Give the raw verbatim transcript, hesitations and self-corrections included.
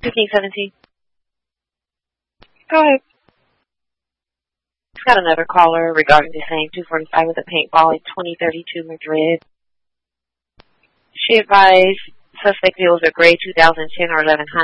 fifteen seventeen. Go ahead. It's got another caller regarding the same two forty-five with a paintball in twenty thirty-two Madrid. She advised suspect deals a gray two thousand ten or eleven Honda